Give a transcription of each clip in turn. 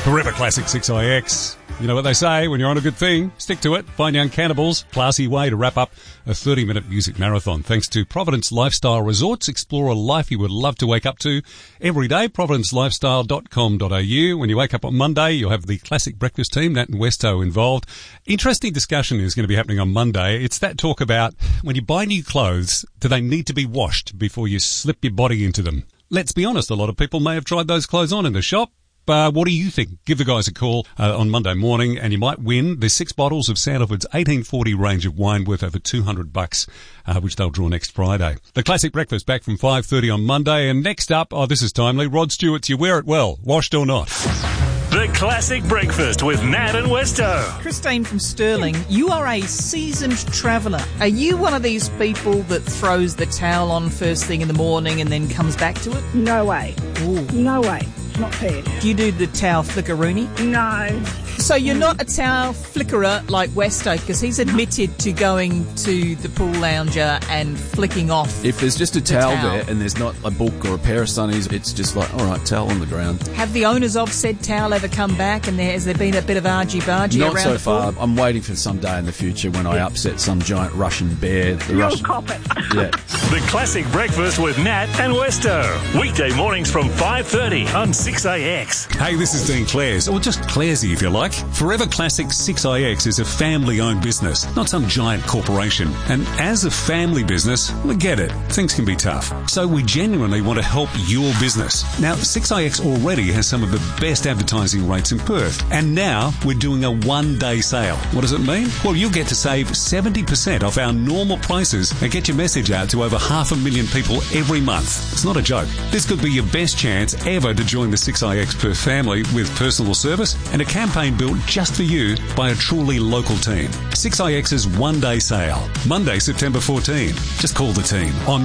Forever Classic 6IX. You know what they say, when you're on a good thing, stick to it. Find Young Cannibals, classy way to wrap up a 30-minute music marathon. Thanks to Providence Lifestyle Resorts. Explore a life you would love to wake up to every day. providencelifestyle.com.au. When you wake up on Monday, you'll have the classic breakfast team, Nat and Westo, involved. Interesting discussion is going to be happening on Monday. It's that talk about when you buy new clothes, do they need to be washed before you slip your body into them? Let's be honest, a lot of people may have tried those clothes on in the shop. What do you think? Give the guys a call on Monday morning and you might win. There's 6 bottles of Sandalwood's 1840 range of wine worth over $200, which they'll draw next Friday. The Classic Breakfast back from 5:30 on Monday. And next up, this is timely, Rod Stewart's You Wear It Well, washed or not. The Classic Breakfast with Nat and Westo. Christine from Stirling, you are a seasoned traveller. Are you one of these people that throws the towel on first thing in the morning and then comes back to it? No way. Ooh. No way. It's not fair. Do you do the towel flickeroony? No. So you're not a towel flickerer like Westo, because he's admitted to going to the pool lounger and flicking off. If there's just a towel there and there's not a book or a pair of sunnies, it's just like, all right, towel on the ground. Have the owners of said towel ever come back, and has there been a bit of argy-bargy around the pool? Not so far. I'm waiting for some day in the future when I upset some giant Russian bear. You'll cop it. Yeah. The Classic Breakfast with Nat and Westo. Weekday mornings from 5:30 on 6AX. Hey, this is Dean Clares, or just Claresy if you like. Forever Classic 6IX is a family-owned business, not some giant corporation. And as a family business, we get it. Things can be tough. So we genuinely want to help your business. Now, 6IX already has some of the best advertising rates in Perth. And now we're doing a one-day sale. What does it mean? Well, you'll get to save 70% off our normal prices and get your message out to over 500,000 people every month. It's not a joke. This could be your best chance ever to join the 6IX Perth family with personal service and a campaign built just for you by a truly local team. 6IX's one-day sale, Monday, September 14. Just call the team on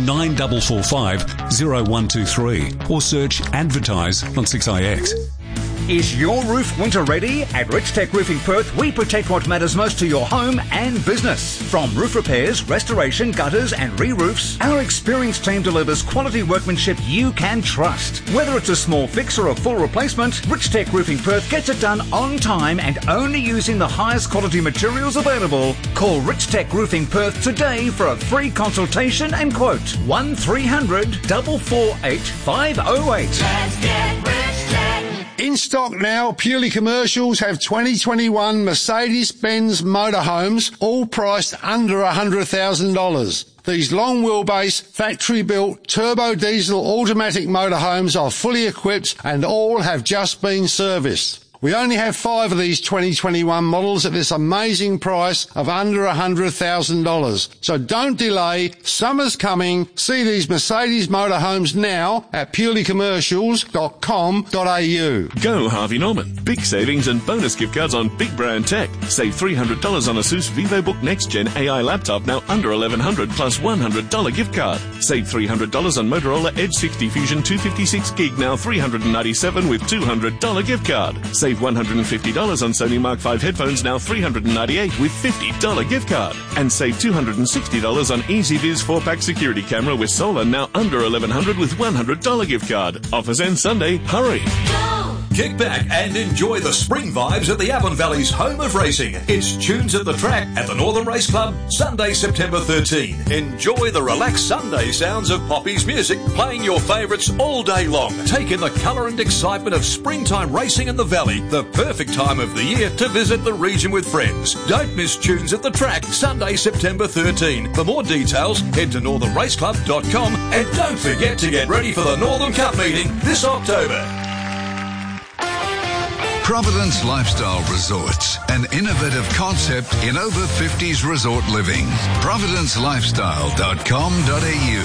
9445 0123 or search advertise on 6IX. Is your roof winter ready? At Rich Tech Roofing Perth, we protect what matters most to your home and business. From roof repairs, restoration, gutters and re-roofs, our experienced team delivers quality workmanship you can trust. Whether it's a small fix or a full replacement, Rich Tech Roofing Perth gets it done on time and only using the highest quality materials available. Call Rich Tech Roofing Perth today for a free consultation and quote. 1300 448 508. Let's get Rich Tech. In stock now, Purely Commercials have 2021 Mercedes-Benz motorhomes, all priced under $100,000. These long wheelbase, factory-built, turbo diesel automatic motorhomes are fully equipped and all have just been serviced. We only have 5 of these 2021 models at this amazing price of under $100,000. So don't delay. Summer's coming. See these Mercedes motorhomes now at purelycommercials.com.au. Go Harvey Norman. Big savings and bonus gift cards on big brand tech. Save $300 on Asus VivoBook Next Gen AI laptop, now under $1,100 plus $100 gift card. Save $300 on Motorola Edge 60 Fusion 256 gig, now $397 with $200 gift card. Save $150 on Sony Mark V headphones, now $398 with $50 gift card. And save $260 on EasyViz 4-pack security camera with solar, now under $1,100 with $100 gift card. Offers end Sunday. Hurry! Kick back and enjoy the spring vibes at the Avon Valley's home of racing. It's Tunes at the Track at the Northern Race Club, Sunday, September 13. Enjoy the relaxed Sunday sounds of Poppy's music, playing your favourites all day long. Take in the colour and excitement of springtime racing in the Valley, the perfect time of the year to visit the region with friends. Don't miss Tunes at the Track, Sunday, September 13. For more details, head to northernraceclub.com and don't forget to get ready for the Northern Cup meeting this October. Providence Lifestyle Resorts, an innovative concept in over 50s resort living. providencelifestyle.com.au